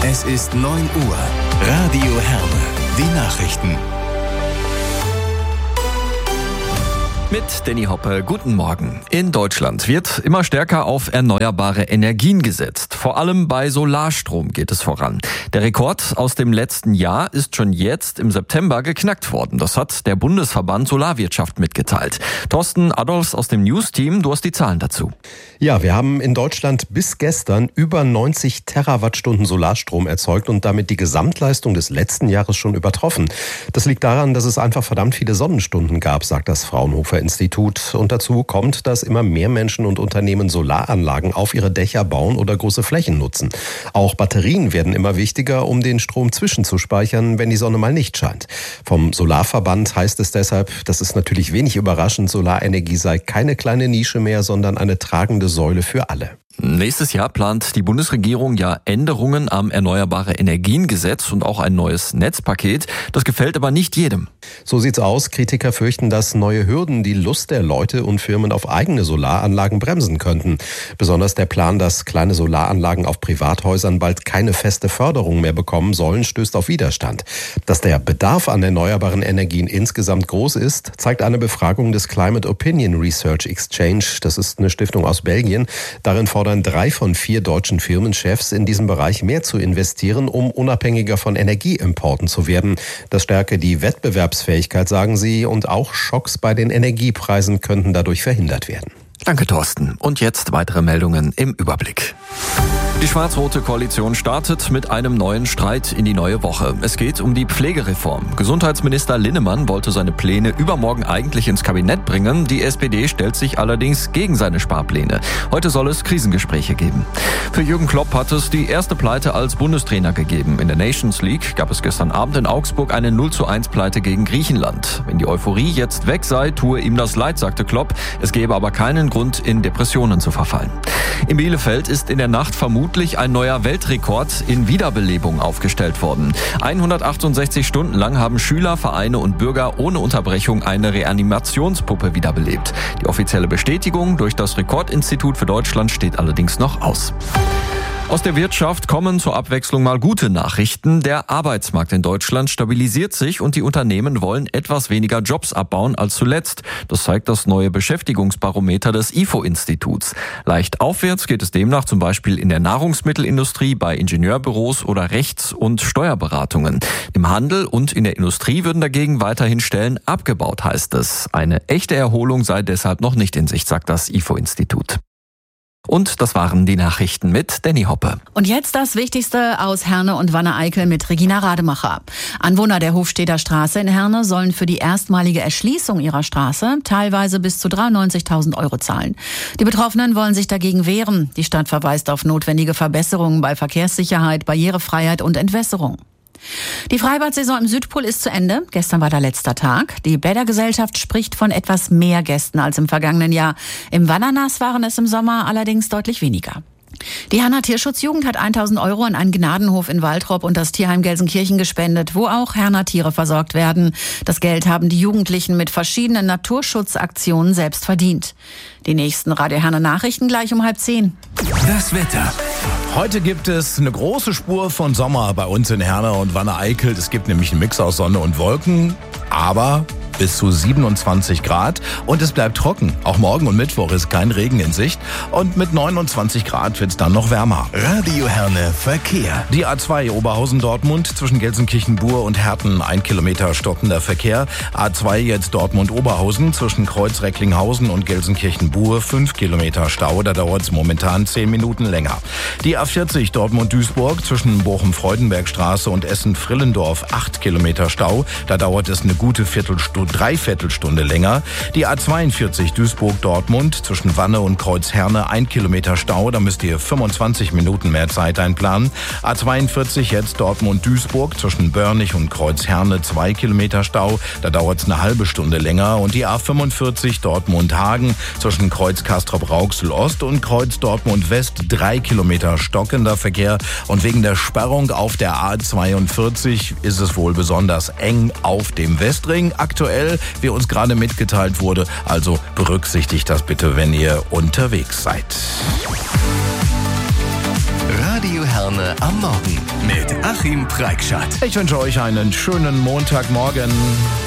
Es ist 9 Uhr. Radio Herne. Die Nachrichten. Mit Danny Hoppe, guten Morgen. In Deutschland wird immer stärker auf erneuerbare Energien gesetzt. Vor allem bei Solarstrom geht es voran. Der Rekord aus dem letzten Jahr ist schon jetzt im September geknackt worden. Das hat der Bundesverband Solarwirtschaft mitgeteilt. Thorsten Adolfs aus dem News-Team, du hast die Zahlen dazu. Ja, wir haben in Deutschland bis gestern über 90 Terawattstunden Solarstrom erzeugt und damit die Gesamtleistung des letzten Jahres schon übertroffen. Das liegt daran, dass es einfach verdammt viele Sonnenstunden gab, sagt das Fraunhofer Institut. Und dazu kommt, dass immer mehr Menschen und Unternehmen Solaranlagen auf ihre Dächer bauen oder große Flächen nutzen. Auch Batterien werden immer wichtiger, um den Strom zwischenzuspeichern, wenn die Sonne mal nicht scheint. Vom Solarverband heißt es deshalb, das ist natürlich wenig überraschend, Solarenergie sei keine kleine Nische mehr, sondern eine tragende Säule für alle. Nächstes Jahr plant die Bundesregierung ja Änderungen am Erneuerbare-Energien-Gesetz und auch ein neues Netzpaket. Das gefällt aber nicht jedem. So sieht's aus. Kritiker fürchten, dass neue Hürden die Lust der Leute und Firmen auf eigene Solaranlagen bremsen könnten. Besonders der Plan, dass kleine Solaranlagen auf Privathäusern bald keine feste Förderung mehr bekommen sollen, stößt auf Widerstand. Dass der Bedarf an erneuerbaren Energien insgesamt groß ist, zeigt eine Befragung des Climate Opinion Research Exchange. Das ist eine Stiftung aus Belgien. Darin fordern 3 von 4 deutschen Firmenchefs, in diesem Bereich mehr zu investieren, um unabhängiger von Energieimporten zu werden. Das stärke die Wettbewerbsfähigkeit, sagen sie, und auch Schocks bei den Energiepreisen könnten dadurch verhindert werden. Danke, Thorsten. Und jetzt weitere Meldungen im Überblick. Die schwarz-rote Koalition startet mit einem neuen Streit in die neue Woche. Es geht um die Pflegereform. Gesundheitsminister Linnemann wollte seine Pläne übermorgen eigentlich ins Kabinett bringen. Die SPD stellt sich allerdings gegen seine Sparpläne. Heute soll es Krisengespräche geben. Für Jürgen Klopp hat es die erste Pleite als Bundestrainer gegeben. In der Nations League gab es gestern Abend in Augsburg eine 0:1 Pleite gegen Griechenland. Wenn die Euphorie jetzt weg sei, tue ihm das leid, sagte Klopp. Es gäbe aber keinen Grund, in Depressionen zu verfallen. In Bielefeld ist in der Nacht vermutlich ein neuer Weltrekord in Wiederbelebung aufgestellt worden. 168 Stunden lang haben Schüler, Vereine und Bürger ohne Unterbrechung eine Reanimationspuppe wiederbelebt. Die offizielle Bestätigung durch das Rekordinstitut für Deutschland steht allerdings noch aus. Aus der Wirtschaft kommen zur Abwechslung mal gute Nachrichten. Der Arbeitsmarkt in Deutschland stabilisiert sich und die Unternehmen wollen etwas weniger Jobs abbauen als zuletzt. Das zeigt das neue Beschäftigungsbarometer des IFO-Instituts. Leicht aufwärts geht es demnach zum Beispiel in der Nahrungsmittelindustrie, bei Ingenieurbüros oder Rechts- und Steuerberatungen. Im Handel und in der Industrie würden dagegen weiterhin Stellen abgebaut, heißt es. Eine echte Erholung sei deshalb noch nicht in Sicht, sagt das IFO-Institut. Und das waren die Nachrichten mit Danny Hoppe. Und jetzt das Wichtigste aus Herne und Wanne-Eickel mit Regina Rademacher. Anwohner der Hofstedter Straße in Herne sollen für die erstmalige Erschließung ihrer Straße teilweise bis zu 93.000 € zahlen. Die Betroffenen wollen sich dagegen wehren. Die Stadt verweist auf notwendige Verbesserungen bei Verkehrssicherheit, Barrierefreiheit und Entwässerung. Die Freibad-Saison im Südpol ist zu Ende. Gestern war der letzte Tag. Die Bädergesellschaft spricht von etwas mehr Gästen als im vergangenen Jahr. Im Wannernas waren es im Sommer allerdings deutlich weniger. Die Herner Tierschutzjugend hat 1.000 € an einen Gnadenhof in Waltrop und das Tierheim Gelsenkirchen gespendet, wo auch Herner Tiere versorgt werden. Das Geld haben die Jugendlichen mit verschiedenen Naturschutzaktionen selbst verdient. Die nächsten Radio Herne Nachrichten gleich um 9:30. Das Wetter. Heute gibt es eine große Spur von Sommer bei uns in Herne und Wanne-Eickel. Es gibt nämlich einen Mix aus Sonne und Wolken, aber bis zu 27 Grad und es bleibt trocken. Auch morgen und Mittwoch ist kein Regen in Sicht und mit 29 Grad wird es dann noch wärmer. Radio Herne Verkehr. Die A2 Oberhausen-Dortmund zwischen Gelsenkirchen-Bur und Herten 1 Kilometer stockender Verkehr. A2 jetzt Dortmund-Oberhausen zwischen Kreuz-Recklinghausen und Gelsenkirchen-Bur 5 Kilometer Stau. Da dauert es momentan 10 Minuten länger. Die A40 Dortmund-Duisburg zwischen Bochum-Freudenbergstraße und Essen-Frillendorf 8 Kilometer Stau. Da dauert es eine gute Dreiviertelstunde länger. Die A42 Duisburg-Dortmund zwischen Wanne und Kreuzherne 1 Kilometer Stau. Da müsst ihr 25 Minuten mehr Zeit einplanen. A42 jetzt Dortmund-Duisburg zwischen Börnich und Kreuzherne 2 Kilometer Stau. Da dauert es eine halbe Stunde länger. Und die A45 Dortmund-Hagen zwischen Kreuz Castrop-Rauxel-Ost und Kreuz Dortmund-West 3 Kilometer stockender Verkehr. Und wegen der Sperrung auf der A42 ist es wohl besonders eng auf dem Westring. Aktuell, wie uns gerade mitgeteilt wurde. Also berücksichtigt das bitte, wenn ihr unterwegs seid. Radio Herne am Morgen. mit Achim Preikschat. Ich wünsche euch einen schönen Montagmorgen.